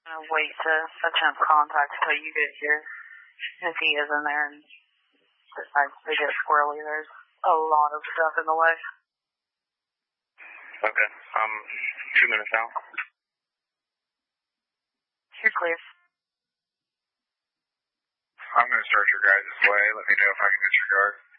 Wait to attempt contact until you get here. If he is in there and decides to get squirrely, there's a lot of stuff in the way. Okay, 2 minutes out. You're clear. I'm going to start your guys' way. Let me know if I can disregard.